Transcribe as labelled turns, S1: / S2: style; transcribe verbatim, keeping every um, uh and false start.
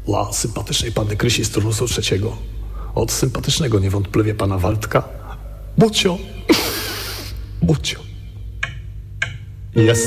S1: Dla sympatycznej panny Krysi z turnusu trzeciego. Od sympatycznego niewątpliwie pana Waldka. Bucio. Bucio. Jest.